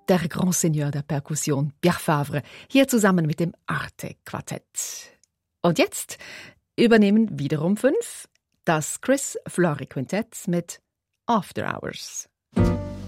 der Grand Seigneur der Perkussion Pierre Favre, hier zusammen mit dem Arte-Quartett. Und jetzt übernehmen wiederum 5 das Chris Flory Quintett mit After Hours.